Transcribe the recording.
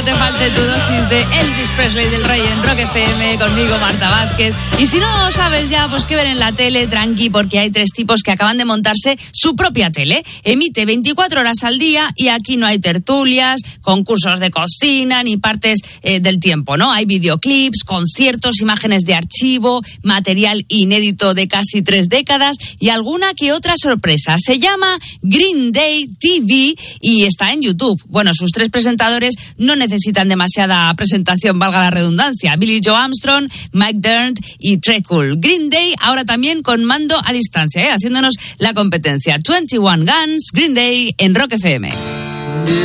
te falte tu dosis de Elvis Presley del Rey en Rock FM, conmigo Marta Vázquez. Y si no sabes ya pues qué ver en la tele, tranqui, porque hay 3 tipos que acaban de montarse su propia tele. Emite 24 horas al día y aquí no hay tertulias, concursos de cocina ni partes del tiempo, ¿no? Hay videoclips, conciertos, imágenes de archivo, material inédito de casi 3 décadas y alguna que otra sorpresa. Se llama Green Day TV y está en YouTube. Bueno, sus 3 presentadores no necesitan demasiada presentación, valga la redundancia. Billie Joe Armstrong, Mike Dirnt y Treacle. Green Day ahora también con mando a distancia, haciéndonos la competencia. 21 Guns, Green Day en Rock FM.